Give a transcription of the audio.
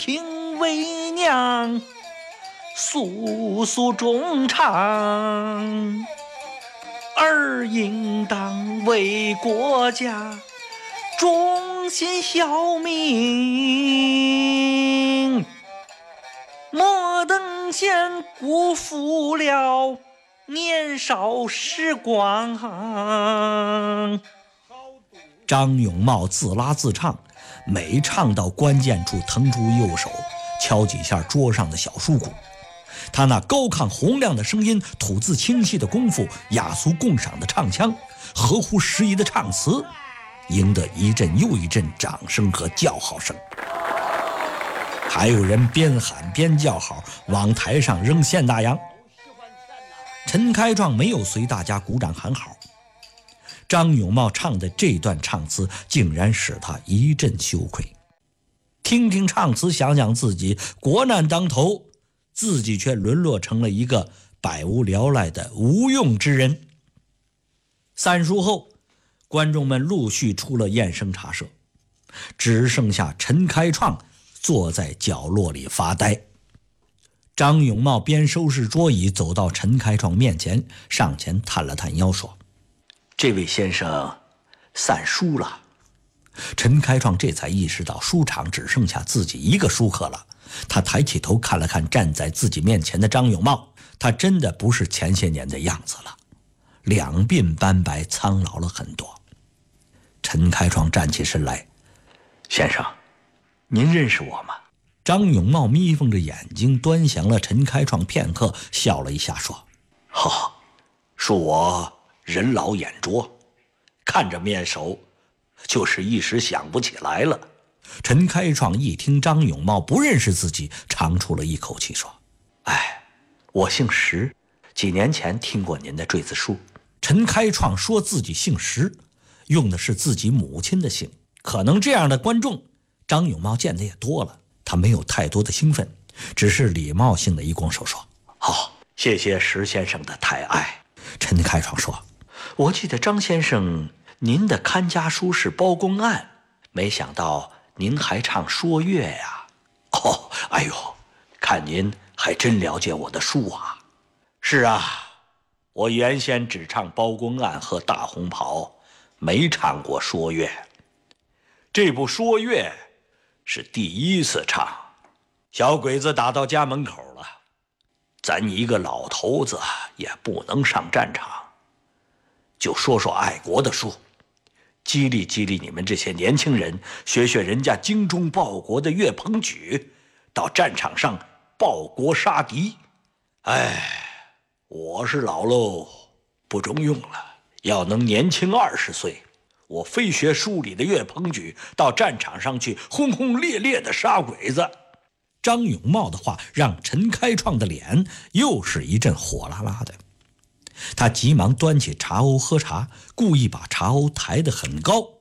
听为娘诉诉衷肠，儿应当为国家忠心效命，莫等闲辜负了年少时光。 张永茂自拉自唱，每唱到关键处腾出右手，敲几下桌上的小书鼓。他那高亢洪亮的声音，吐字清晰的功夫，雅俗共赏的唱腔，合乎时宜的唱词，赢得一阵又一阵掌声和叫好声。还有人边喊边叫好，往台上扔现大洋。陈开创没有随大家鼓掌喊好。张永茂唱的这段唱词竟然使他一阵羞愧。听听唱词，想想自己国难当头，自己却沦落成了一个百无聊赖的无用之人。散书后，观众们陆续出了燕声茶社，只剩下陈开创坐在角落里发呆。张永茂边收拾桌椅走到陈开创面前，上前探了探腰说：“ 这位先生散书了。” 陈开创这才意识到书场只剩下自己一个书客了。他抬起头看了看站在自己面前的张永茂，他真的不是前些年的样子了，两鬓斑白，苍老了很多。陈开创站起身来：“ 先生，您认识我吗？” 张永茂眯缝着眼睛端详了陈开创片刻，笑了一下说：“ 恕我人老眼拙，看着面熟，就是一时想不起来了。” 陈开创一听张永茂不认识自己，长出了一口气说：“ 我姓石，几年前听过您的坠子书。” 陈开创说自己姓石，用的是自己母亲的姓。可能这样的观众张永茂见得也多了，他没有太多的兴奋，只是礼貌性的一拱手说：“ 谢谢石先生的抬爱。” 陈开创说：“ 我记得张先生您的看家书是包公案，没想到您还唱说乐呀。”看您还真了解我的书啊。是啊，我原先只唱包公案和大红袍，没唱过说乐。这部说乐是第一次唱。小鬼子打到家门口了，咱一个老头子也不能上战场，就说说爱国的书，激励激励你们这些年轻人，学学人家精忠报国的岳鹏举，到战场上报国杀敌。我是老喽，不中用了。要能年轻20岁，我非学书里的岳鹏举，到战场上去轰轰烈烈的杀鬼子。 张永茂的话让陈开创的脸又是一阵火辣辣的。他急忙端起茶瓯喝茶，故意把茶瓯抬得很高，